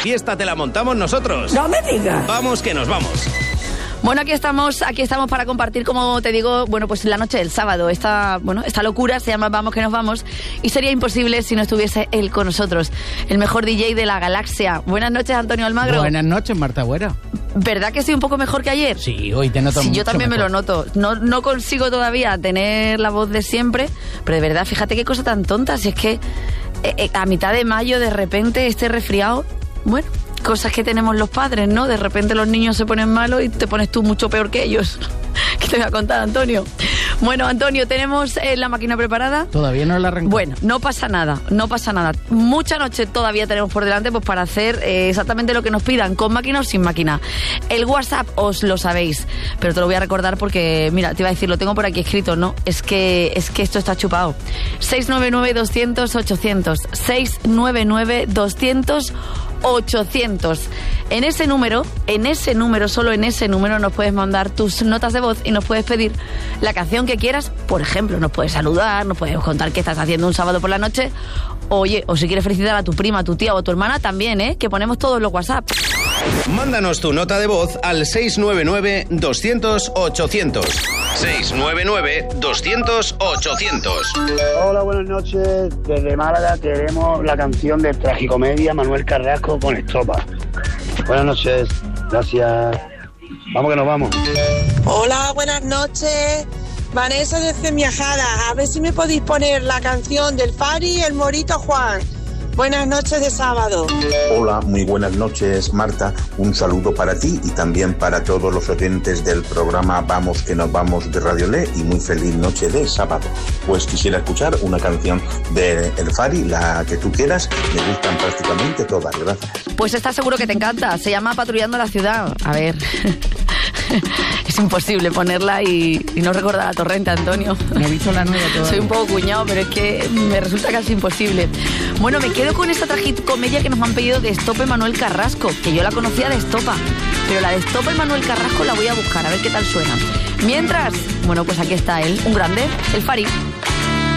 fiesta te la montamos nosotros. ¡No me digas! Vamos que nos vamos. Bueno, aquí estamos para compartir, como te digo, bueno, pues la noche del sábado. Esta locura se llama Vamos que nos vamos y sería imposible si no estuviese él con nosotros, el mejor DJ de la galaxia. Buenas noches, Antonio Almagro. Buenas noches, Marta Güera. ¿Verdad que estoy un poco mejor que ayer? Sí, hoy te noto mucho. Sí, yo también mejor. me lo noto. No consigo todavía tener la voz de siempre, pero de verdad, fíjate qué cosa tan tonta. Si es que a mitad de mayo, de repente, este resfriado, bueno, cosas que tenemos los padres, ¿no? De repente los niños se ponen malos y te pones tú mucho peor que ellos. ¿Qué te voy a contar, Antonio? Bueno, Antonio, ¿tenemos la máquina preparada? Todavía no la arrancamos. Bueno, no pasa nada. Mucha noche todavía tenemos por delante pues para hacer exactamente lo que nos pidan, con máquina o sin máquina. El WhatsApp os lo sabéis, pero te lo voy a recordar porque, mira, te iba a decir, lo tengo por aquí escrito, ¿no? Es que esto está chupado. 699-200-800. 699-200-800. En ese número, solo en ese número nos puedes mandar tus notas de voz y nos puedes pedir la canción que quieras. Por ejemplo, nos puedes saludar, nos puedes contar qué estás haciendo un sábado por la noche. Oye, o si quieres felicitar a tu prima, a tu tía o a tu hermana también, que ponemos todos los WhatsApp. Mándanos tu nota de voz al 699-200-800. 699-200-800. Hola, buenas noches. Desde Málaga queremos la canción de Tragicomedia Manuel Carrasco con Estopa. Buenas noches, gracias. Vamos que nos vamos. Hola, buenas noches. Vanessa de Cemiajada. A ver si me podéis poner la canción del Fari y el Morito Juan. Buenas noches de sábado. Hola, muy buenas noches, Marta. Un saludo para ti y también para todos los oyentes del programa Vamos que nos vamos de Radio Le y muy feliz noche de sábado. Pues quisiera escuchar una canción de El Fari, la que tú quieras. Me gustan prácticamente todas, gracias. Pues estás seguro que te encanta. Se llama Patrullando la Ciudad. A ver, es imposible ponerla y no recordar a Torrente, Antonio. No he visto la nueva todavía. Soy un poco cuñado, pero es que me resulta casi imposible. Bueno, me quedo con esta tragicomedia que nos han pedido de Estopa y Manuel Carrasco, que yo la conocía de Estopa, pero la de Estopa y Manuel Carrasco la voy a buscar, a ver qué tal suena. Mientras, bueno, pues aquí está él, un grande, el Fari.